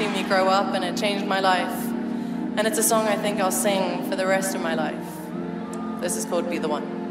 seen me grow up, and it changed my life. And it's a song I think I'll sing for the rest of my life. This is called Be the One.